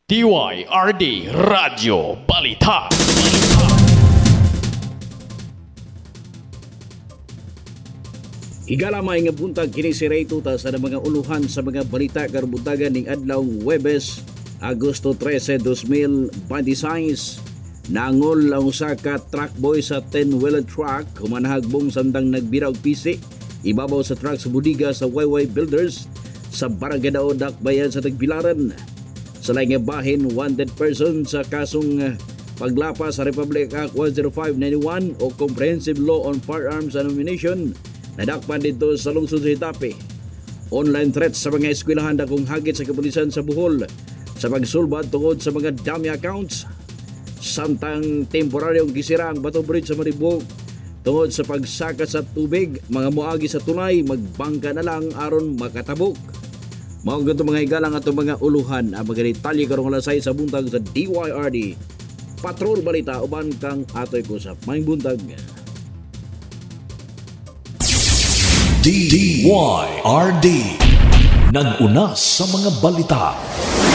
DYRD Radyo Balita. Igalamay nga buntag kini si Ray Tuta sa mga uluhan sa mga balita karubutagan ning adlaw Huwebes, Agosto 13, 2026. Nangol ang usa ka truck boy sa 10-wheeler truck humanahagbong sandang nagbira og pisi ibabaw sa truck sa budiga sa YY Builders sa Barangay Dao, Dakbayan sa Tagbilaran. Sa laing nga bahin, wanted person sa kasong paglapa sa Republic Act 10591 o Comprehensive Law on Firearms and Ammunition nadakpan dito sa lungsod sa Hitape. Online threats sa mga eskwelahan dakong hagit sa kapulisan sa Bohol sa pagsulbad tungod sa mga dummy accounts. Samtang temporaryong gisira ang Bato Bridge sa Maribog tungod sa pagsaka sa tubig, mga muagi sa tulay magbangka na lang aron makatabok. Mao ganito mga higalang ato mga uluhan ang mga detalye karong alasay sa buntag sa DYRD Patrol Balita uban kang atoy kusap. May buntag. DYRD nag-una sa mga balita.